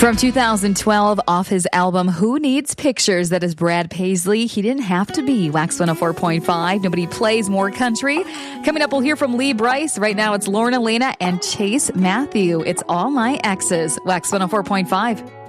From 2012, off his album Who Needs Pictures, that is Brad Paisley. He didn't have to be. Wax 104.5. Nobody plays more country. Coming up, we'll hear from Lee Brice. Right now, it's Lauren Elena and Chase Matthew. It's All My Exes. Wax 104.5.